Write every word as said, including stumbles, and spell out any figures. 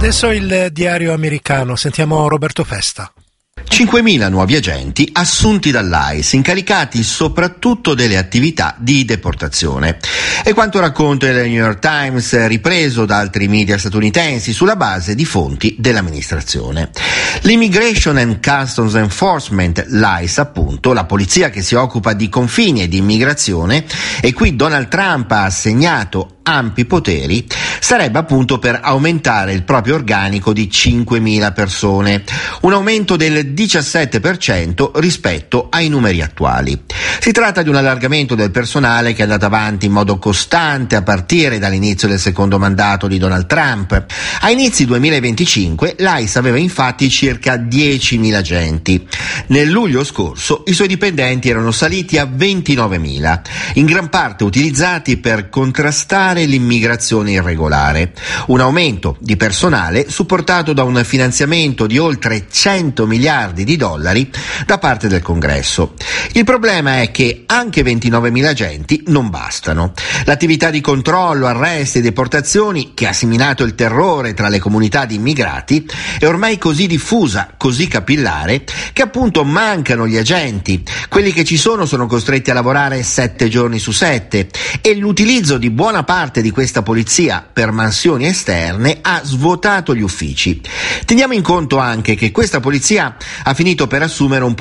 Adesso il diario americano, sentiamo Roberto Festa. cinquemila nuovi agenti assunti dall'I C E, incaricati soprattutto delle attività di deportazione. È quanto racconta il New York Times, ripreso da altri media statunitensi sulla base di fonti dell'amministrazione. L'Immigration and Customs Enforcement, l'I C E appunto, la polizia che si occupa di confini e di immigrazione, e qui Donald Trump ha assegnato ampi poteri, sarebbe appunto per aumentare il proprio organico di cinquemila persone, un aumento del diciassette per cento rispetto ai numeri attuali. Si tratta di un allargamento del personale che è andato avanti in modo costante a partire dall'inizio del secondo mandato di Donald Trump. A inizi duemilaventicinque l'I C E aveva infatti circa diecimila agenti. Nel luglio scorso i suoi dipendenti erano saliti a ventinovemila, in gran parte utilizzati per contrastare l'immigrazione irregolare. Un aumento di personale supportato da un finanziamento di oltre cento miliardi di dollari da parte del Congresso. Il problema è che anche ventinovemila agenti non bastano. L'attività di controllo, arresti e deportazioni, che ha seminato il terrore tra le comunità di immigrati, è ormai così diffusa, così capillare, che appunto mancano gli agenti. Quelli che ci sono sono costretti a lavorare sette giorni su sette e l'utilizzo di buona parte di questa polizia per mansioni esterne ha svuotato gli uffici. Teniamo in conto anche che questa polizia ha finito per assumere un